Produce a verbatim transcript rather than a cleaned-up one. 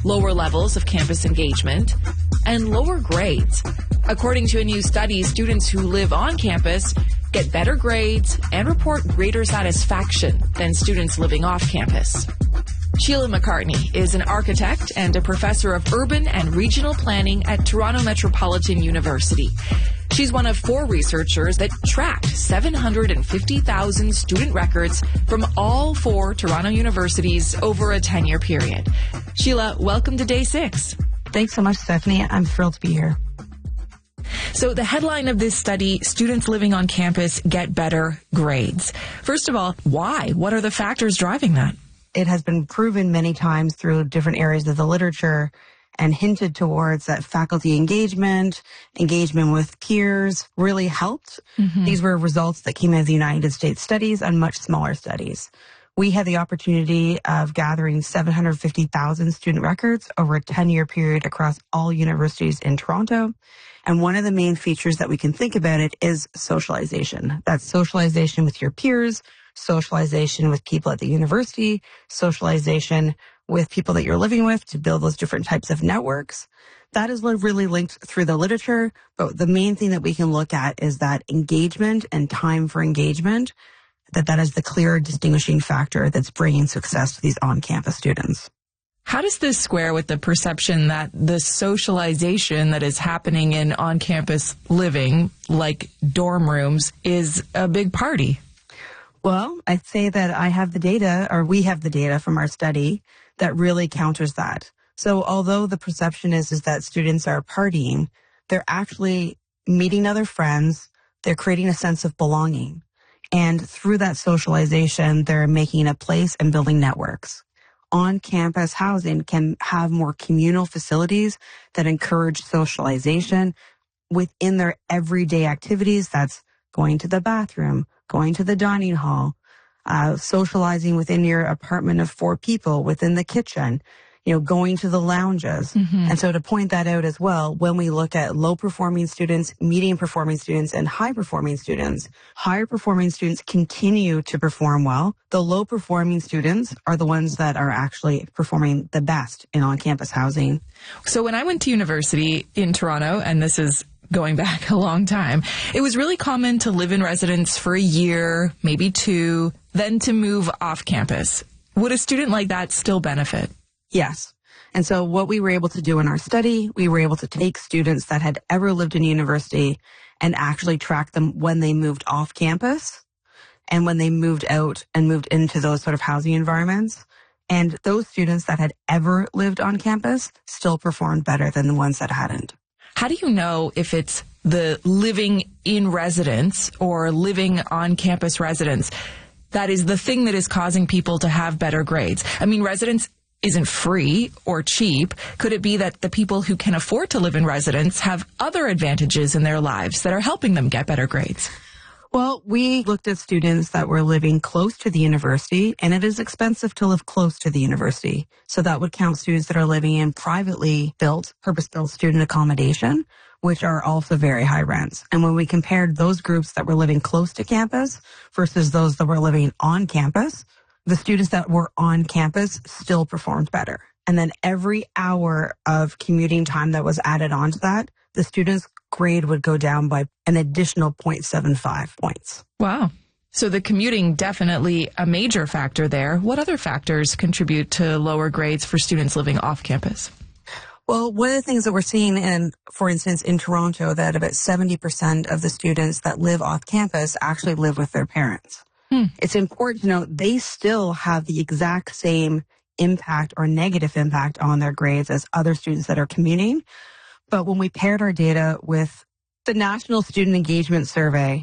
lower levels of campus engagement, and lower grades. According to a new study, students who live on campus get better grades and report greater satisfaction than students living off campus. Sheila McCartney is an architect and a professor of urban and regional planning at Toronto Metropolitan University. She's one of four researchers that tracked seven hundred fifty thousand student records from all four Toronto universities over a ten-year period. Sheila, welcome to Day six. Thanks so much, Stephanie. I'm thrilled to be here. So the headline of this study, students living on campus get better grades. First of all, why? What are the factors driving that? It has been proven many times through different areas of the literature and hinted towards that faculty engagement, engagement with peers really helped. Mm-hmm. These were results that came out of the United States studies and much smaller studies. We had the opportunity of gathering seven hundred fifty thousand student records over a ten-year period across all universities in Toronto. And one of the main features that we can think about it is socialization. That's socialization with your peers, socialization with people at the university, socialization with people that you're living with to build those different types of networks. That is really linked through the literature, but the main thing that we can look at is that engagement and time for engagement, that that is the clear distinguishing factor that's bringing success to these on-campus students. How does this square with the perception that the socialization that is happening in on-campus living, like dorm rooms, is a big party? Well, I'd say that I have the data, or we have the data from our study that really counters that. So although the perception is, is that students are partying, they're actually meeting other friends, they're creating a sense of belonging. And through that socialization, they're making a place and building networks. On-campus housing can have more communal facilities that encourage socialization within their everyday activities. That's going to the bathroom, going to the dining hall, uh, socializing within your apartment of four people, within the kitchen, you know, going to the lounges. Mm-hmm. And so to point that out as well, when we look at low-performing students, medium-performing students, and high-performing students, higher-performing students continue to perform well. The low-performing students are the ones that are actually performing the best in on-campus housing. So when I went to university in Toronto, and this is going back a long time, it was really common to live in residence for a year, maybe two, then to move off campus. Would a student like that still benefit? Yes. And so what we were able to do in our study, we were able to take students that had ever lived in university and actually track them when they moved off campus and when they moved out and moved into those sort of housing environments. And those students that had ever lived on campus still performed better than the ones that hadn't. How do you know if it's the living in residence or living on campus residence that is the thing that is causing people to have better grades? I mean, residence isn't free or cheap. Could it be that the people who can afford to live in residence have other advantages in their lives that are helping them get better grades? Well, we looked at students that were living close to the university, and it is expensive to live close to the university. So that would count students that are living in privately built, purpose-built student accommodation, which are also very high rents. And when we compared those groups that were living close to campus versus those that were living on campus, the students that were on campus still performed better. And then every hour of commuting time that was added onto that, the student's grade would go down by an additional zero point seven five points. Wow. So the commuting definitely a major factor there. What other factors contribute to lower grades for students living off campus? Well, one of the things that we're seeing in, for instance, in Toronto, that about seventy percent of the students that live off campus actually live with their parents. Hmm. It's important to note they still have the exact same impact or negative impact on their grades as other students that are commuting. But when we paired our data with the National Student Engagement Survey,